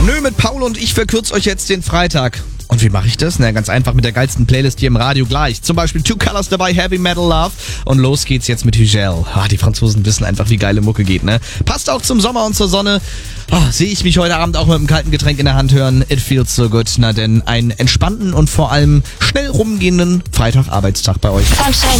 Nö, mit Paul und ich verkürze euch jetzt den Freitag. Und wie mache ich das? Na, ganz einfach mit der geilsten Playlist hier im Radio gleich. Zum Beispiel Two Colors dabei, Heavy Metal Love. Und los geht's jetzt mit Hugel. Die Franzosen wissen einfach, wie geile Mucke geht, ne? Passt auch zum Sommer und zur Sonne. Sehe ich mich heute Abend auch mit einem kalten Getränk in der Hand hören. It feels so good. Na denn, einen entspannten und vor allem schnell rumgehenden Freitagarbeitstag bei euch.